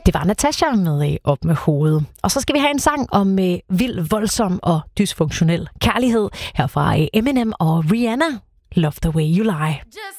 Det var Natasha med Op med hovedet. Og så skal vi have en sang om vild, voldsom og dysfunktionel kærlighed her fra Eminem og Rihanna. Love the way you lie. Just